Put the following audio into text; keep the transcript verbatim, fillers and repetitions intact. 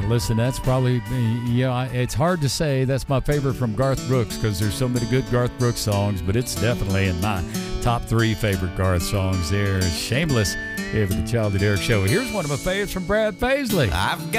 listen, that's probably, yeah, it's hard to say that's my favorite from Garth Brooks because there's so many good Garth Brooks songs, but it's definitely in my top three favorite Garth songs there. Shameless here for the Childhood Eric Show. Here's one of my favorites from Brad Paisley. I've got